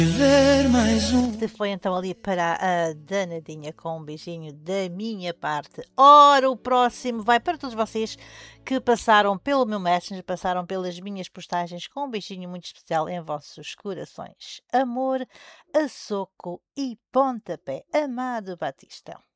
Ver mais um. Este foi então ali para a danadinha com um beijinho da minha parte. Ora, o próximo vai para todos vocês que passaram pelo meu Messenger, passaram pelas minhas postagens com um beijinho muito especial em vossos corações. Amor, a soco e pontapé. Amado Batista.